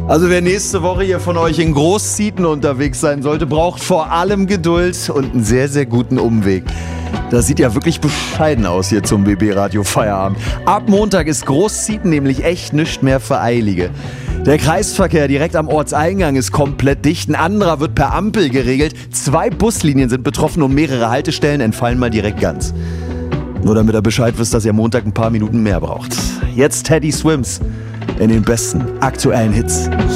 Also wer nächste Woche hier von euch in Großzieten unterwegs sein sollte, braucht vor allem Geduld und einen sehr, sehr guten Umweg. Das sieht ja wirklich bescheiden aus hier zum BB Radio Feierabend. Ab Montag ist Großzieten nämlich echt nicht mehr für Eilige. Der Kreisverkehr direkt am Ortseingang ist komplett dicht. Ein anderer wird per Ampel geregelt. 2 Buslinien sind betroffen und mehrere Haltestellen entfallen mal direkt ganz. Nur damit ihr Bescheid wisst, dass ihr Montag ein paar Minuten mehr braucht. Jetzt Teddy Swims in den besten aktuellen Hits.